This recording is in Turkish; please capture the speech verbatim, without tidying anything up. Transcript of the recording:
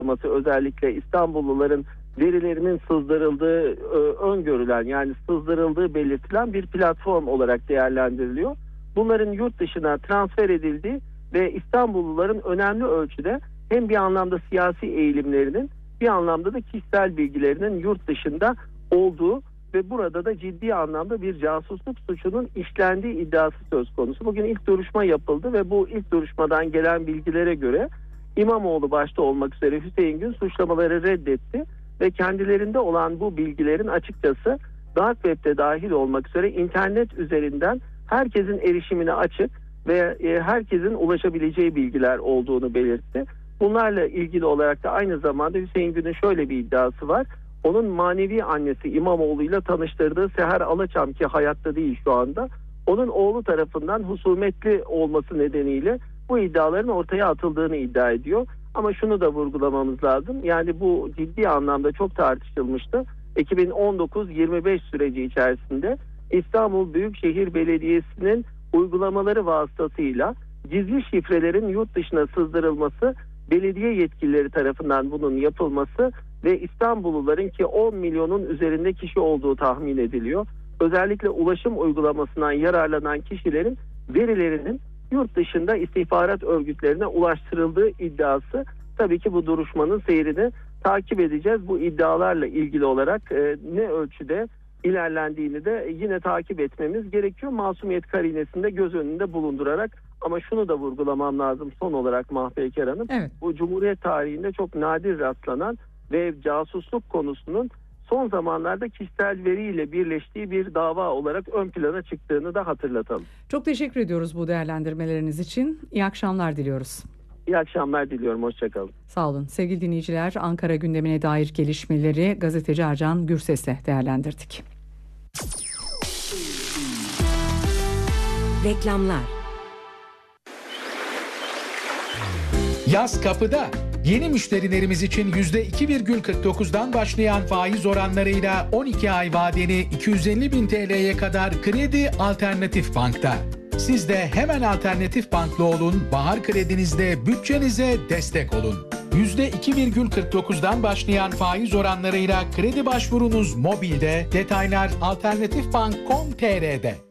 özellikle İstanbulluların verilerinin sızdırıldığı e, öngörülen, yani sızdırıldığı belirtilen bir platform olarak değerlendiriliyor. Bunların yurt dışına transfer edildiği ve İstanbulluların önemli ölçüde hem bir anlamda siyasi eğilimlerinin, bir anlamda da kişisel bilgilerinin yurt dışında olduğu ve burada da ciddi anlamda bir casusluk suçunun işlendiği iddiası söz konusu. Bugün ilk duruşma yapıldı ve bu ilk duruşmadan gelen bilgilere göre İmamoğlu başta olmak üzere Hüseyin Gün suçlamaları reddetti ve kendilerinde olan bu bilgilerin açıkçası Dark Web'de dahil olmak üzere internet üzerinden herkesin erişimine açık ve herkesin ulaşabileceği bilgiler olduğunu belirtti. Bunlarla ilgili olarak da aynı zamanda Hüseyin Gün'ün şöyle bir iddiası var. Onun manevi annesi İmamoğlu'yla tanıştırdığı Seher Alaçam, ki hayatta değil şu anda, onun oğlu tarafından husumetli olması nedeniyle bu iddiaların ortaya atıldığını iddia ediyor. Ama şunu da vurgulamamız lazım. Yani bu ciddi anlamda çok tartışılmıştı. iki bin on dokuz yirmi beş süreci içerisinde İstanbul Büyükşehir Belediyesi'nin uygulamaları vasıtasıyla gizli şifrelerin yurt dışına sızdırılması, belediye yetkilileri tarafından bunun yapılması ve İstanbulluların, ki on milyonun üzerinde kişi olduğu tahmin ediliyor, özellikle ulaşım uygulamasından yararlanan kişilerin verilerinin yurt dışında istihbarat örgütlerine ulaştırıldığı iddiası. Tabii ki bu duruşmanın seyrini takip edeceğiz. Bu iddialarla ilgili olarak e, ne ölçüde ilerlendiğini de yine takip etmemiz gerekiyor. Masumiyet karinesini de göz önünde bulundurarak. Ama şunu da vurgulamam lazım son olarak Mahpeyker Hanım. Evet. Bu Cumhuriyet tarihinde çok nadir rastlanan ve casusluk konusunun son zamanlarda kişisel veriyle birleştiği bir dava olarak ön plana çıktığını da hatırlatalım. Çok teşekkür ediyoruz bu değerlendirmeleriniz için. İyi akşamlar diliyoruz. İyi akşamlar diliyorum. Hoşçakalın. Sağ olun. Sevgili dinleyiciler, Ankara gündemine dair gelişmeleri gazeteci Ercan Gürses'le değerlendirdik. Reklamlar. Yaz kapıda. Yeni müşterilerimiz için yüzde iki virgül kırk dokuzdan başlayan faiz oranlarıyla on iki ay vadeli iki yüz elli bin T L'ye kadar kredi Alternatif Bank'ta. Siz de hemen Alternatif Bank'lı olun, bahar kredinizde bütçenize destek olun. yüzde iki virgül kırk dokuzdan başlayan faiz oranlarıyla kredi başvurunuz mobilde, detaylar alternatifbank nokta com nokta t r'de.